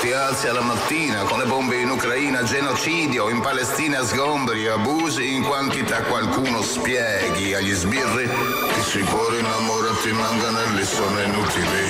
Ti alzi alla mattina con le bombe in Ucraina, genocidio, in Palestina sgombri, abusi in quantità, qualcuno spieghi agli sbirri. I sicuri innamorati manganelli sono inutili.